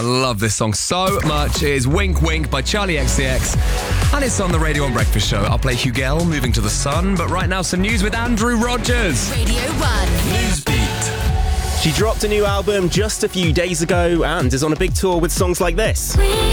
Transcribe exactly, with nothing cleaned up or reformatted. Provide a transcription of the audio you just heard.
love this song so much. It is Wink Wink by Charlie X C X, and it's on the Radio one Breakfast Show. I'll play Hugel, Moving to the Sun, but right now some news with Andrew Rogers. Radio one. Newsbeat. She dropped a new album just a few days ago and is on a big tour with songs like this.